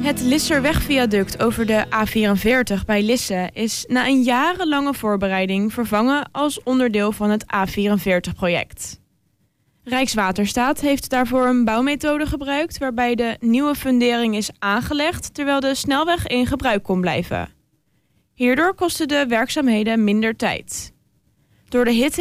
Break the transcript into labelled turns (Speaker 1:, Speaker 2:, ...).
Speaker 1: Het Lisserwegviaduct over de A44 bij Lisse is na een jarenlange voorbereiding vervangen als onderdeel van het A44-project. Rijkswaterstaat heeft daarvoor een bouwmethode gebruikt waarbij de nieuwe fundering is aangelegd terwijl de snelweg in gebruik kon blijven. Hierdoor kosten de werkzaamheden minder tijd. Door de hitte